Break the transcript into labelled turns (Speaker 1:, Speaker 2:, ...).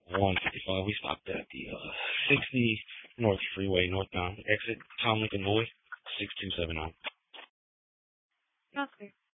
Speaker 1: 155. We stopped at the 60 North Freeway, northbound exit, Tom Lincoln Boyd, 6279.
Speaker 2: Okay.